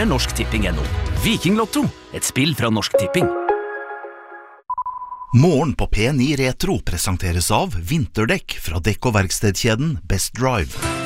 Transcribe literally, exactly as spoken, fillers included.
eller norsk tipping punktum no. Vikinglotto, et spill fra Norsk Tipping. Morgen på P ni Retro presenteres av vinterdekk fra dekk- og verkstedkjeden Best Drive.